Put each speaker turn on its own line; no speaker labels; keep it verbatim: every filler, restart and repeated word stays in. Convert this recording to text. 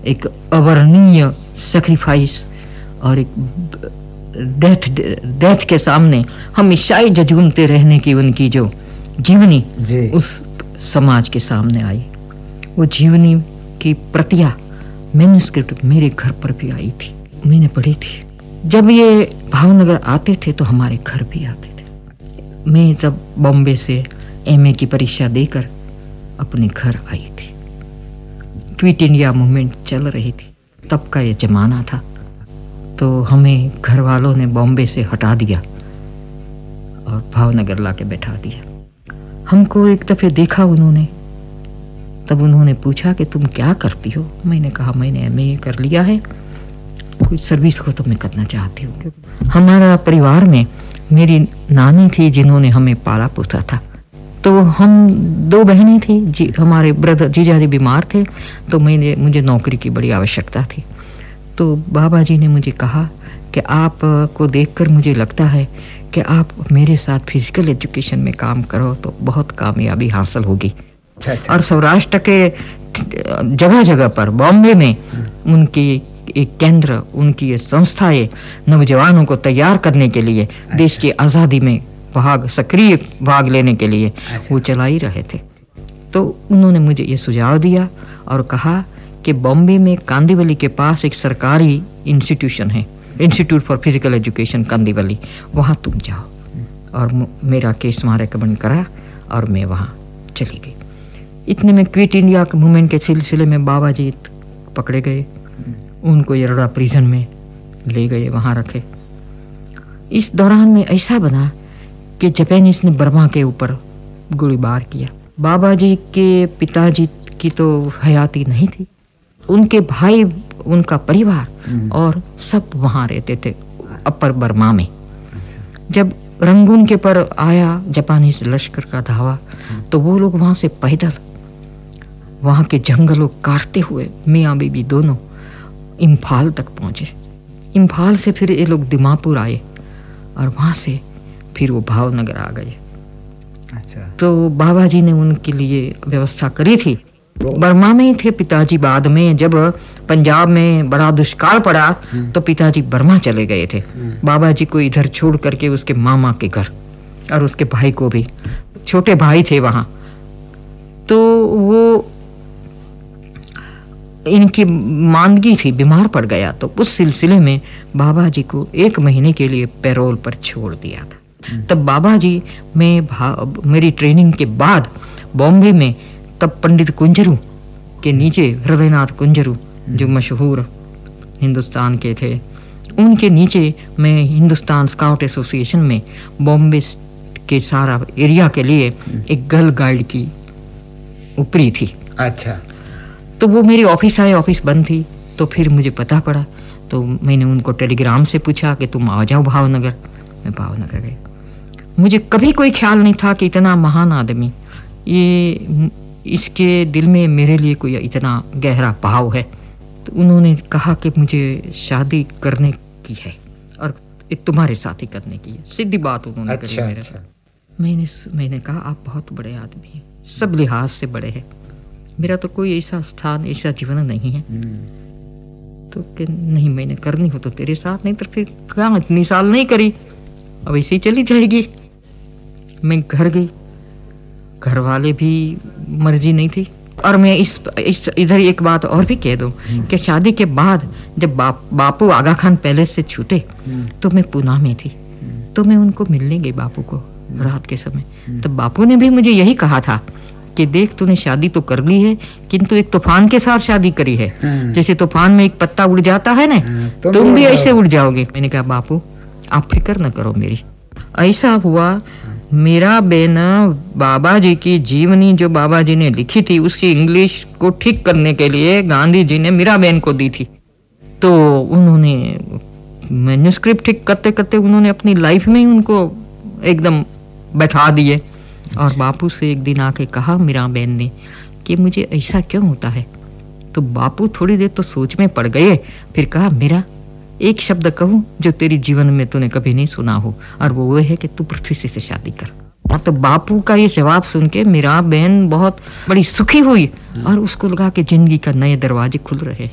एक अवर्णनीय सेक्रीफाइस और एक डेथ डेथ के सामने हमेशा ही जजूमते रहने की उनकी जो जीवनी उस समाज के सामने आई। वो जीवनी की प्रतियां मैन्युस्क्रिप्ट मेरे घर पर भी आई थी, मैंने पढ़ी थी। जब ये भावनगर आते थे तो हमारे घर भी आते थे। मैं तब बॉम्बे से एमए की परीक्षा देकर अपने घर आई थी। क्विट इंडिया मूवमेंट चल रही थी, तब का ये जमाना था। तो हमें घर वालों ने बॉम्बे से हटा दिया और भावनगर लाके बैठा दिया। हमको एक दफे देखा उन्होंने, तब उन्होंने पूछा कि तुम क्या करती हो। मैंने कहा मैंने एमए कर लिया है, कोई सर्विस हो तो मैं करना चाहती हूँ। हमारा परिवार में मेरी नानी थी जिन्होंने हमें पाला पोसा था। तो हम दो बहनें थी जी, हमारे ब्रदर जीजा जी बीमार थे, तो मैंने मुझे नौकरी की बड़ी आवश्यकता थी। तो बाबा जी ने मुझे कहा कि आप को देखकर मुझे लगता है कि आप मेरे साथ फिजिकल एजुकेशन में काम करो तो बहुत कामयाबी हासिल होगी। और सौराष्ट्र के जगह जगह पर बॉम्बे में उनकी एक केंद्र, उनकी संस्थाएं नौजवानों को तैयार करने के लिए, देश की आज़ादी में भाग सक्रिय भाग लेने के लिए वो चला ही रहे थे। तो उन्होंने मुझे ये सुझाव दिया और कहा कि बॉम्बे में कांदीवली के पास एक सरकारी इंस्टीट्यूशन है, institute for physical education Kandivali, वहाँ तुम जाओ। और मेरा केस वहाँ रिकमेंड करा और मैं वहाँ चली गई। इतने में क्विट इंडिया मूवमेंट के सिलसिले में बाबा जी पकड़े गए, उनको येरड़ा प्रिजन में ले गए, वहाँ रखे। इस दौरान में ऐसा बना कि जापानीज ने बर्मा के ऊपर गोलीबार किया। बाबा जी के पिताजी की तो हयाती नहीं थी, उनके भाई, उनका परिवार और सब वहाँ रहते थे अपर बर्मा में। जब रंगून के पर आया जापानीज लश्कर का धावा, तो वो लोग वहाँ से पैदल वहाँ के जंगलों काटते हुए मियाँ बीबी दोनों इम्फाल तक पहुँचे। इम्फाल से फिर ये लोग दिमापुर आए और वहाँ से फिर वो भावनगर आ गए। अच्छा। तो बाबा जी ने उनके लिए व्यवस्था करी थी। बर्मा में ही थे पिताजी। बाद में जब पंजाब में बड़ा दुष्काल पड़ा तो पिताजी बर्मा चले गए थे। बाबा जी को इधर छोड़ करके उसके मामा के घर, और उसके भाई को भी, छोटे भाई थे वहाँ। तो वो इनकी मांदगी थी, बीमार पड़ गया, तो उस सिलसिले में बाबा जी को एक महीने के लिए पैरोल पर छोड़ दिया था। तब बाबा जी में मेरी ट्रेनिंग के बाद बॉम्बे में, तब पंडित कुंजरू के नीचे हृदयनाथ कुंजरू जो मशहूर हिंदुस्तान के थे, उनके नीचे मैं हिंदुस्तान स्काउट एसोसिएशन में बॉम्बे के सारा एरिया के लिए एक गर्ल गाइड की ऊपरी थी। अच्छा। तो वो मेरी ऑफिस आए, ऑफिस बंद थी, तो फिर मुझे पता पड़ा, तो मैंने उनको टेलीग्राम से पूछा कि तुम आ जाओ भावनगर। मैं भावनगर गई। मुझे कभी कोई ख्याल नहीं था कि इतना महान आदमी, ये इसके दिल में मेरे लिए कोई इतना गहरा भाव है। तो उन्होंने कहा कि मुझे शादी करने की है और तुम्हारे साथ ही करने की है, सीधी बात उन्होंने अच्छा, करी मेरे। अच्छा। मैंने मैंने कहा आप बहुत बड़े आदमी हैं, सब लिहाज से बड़े हैं, मेरा तो कोई ऐसा स्थान, ऐसा जीवन नहीं है। तो कि नहीं, मैंने करनी हो तो तेरे साथ, नहीं तो फिर क्या, इतनी साल नहीं करी, अब ऐसे ही चली जाएगी। मैं घर गई, घर वाले भी मर्जी नहीं थी। और मैं इस, इस इधर एक बात और भी कह दूं कि शादी के बाद जब बाप, बापू आगा खान पैलेस से छूटे तो मैं पूना में थी, तो मैं उनको मिलने गई बापू को रात के समय। तब बापू ने भी मुझे यही कहा था कि देख, तूने शादी तो कर ली है, किंतु एक तूफान के साथ शादी करी है। जैसे तूफान में एक पत्ता उड़ जाता है ना, तुम, तुम भी ऐसे उड़ जाओगे। मैंने कहा बापू आप फिक्र न करो मेरी। ऐसा हुआ, मेरा बेन बाबा जी की जीवनी जो बाबा जी ने लिखी थी उसकी इंग्लिश को ठीक करने के लिए गांधी जी ने मीरा बेन को दी थी। तो उन्होंने मैन्युस्क्रिप्ट ठीक करते करते उन्होंने अपनी लाइफ में ही उनको एकदम बैठा दिए। और बापू से एक दिन आके कहा मीरा बेन ने कि मुझे ऐसा क्यों होता है। तो बापू थोड़ी देर तो सोच में पड़ गए, फिर कहा मेरा एक शब्द कहूँ जो तेरी जीवन में तूने कभी नहीं सुना हो, और वो वो है कि तू पृथ्वी से, से शादी कर। तो बापू का ये जवाब सुन के मीरा बेन बहुत बड़ी सुखी हुई और उसको लगा कि जिंदगी का नए दरवाजे खुल रहे हैं।